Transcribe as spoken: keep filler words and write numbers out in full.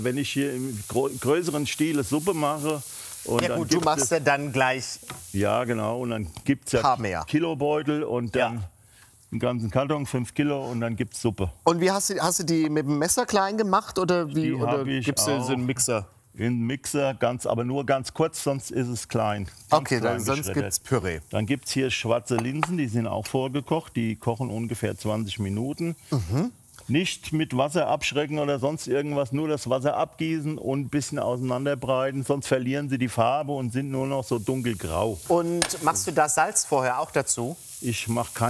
Wenn ich hier im größeren Stile Suppe mache. Und ja gut, du machst ja dann gleich. Ja, genau. Und dann gibt es ja mehr. Kilobeutel und dann Ja. einen ganzen Karton, fünf Kilo und dann gibt es Suppe. Und wie hast du, hast du die mit dem Messer klein gemacht oder wie? Die Oder hab ich gibst du in so einen auch Mixer? In den Mixer, ganz, aber nur ganz kurz, sonst ist es klein. Ganz Okay, dann, klein sonst geschreddert. gibt es Püree. Dann gibt es hier schwarze Linsen, die sind auch vorgekocht. Die kochen ungefähr zwanzig Minuten. Mhm. Nicht mit Wasser abschrecken oder sonst irgendwas, nur das Wasser abgießen und ein bisschen auseinanderbreiten, sonst verlieren sie die Farbe und sind nur noch so dunkelgrau. Und machst du da Salz vorher auch dazu? Ich mache kein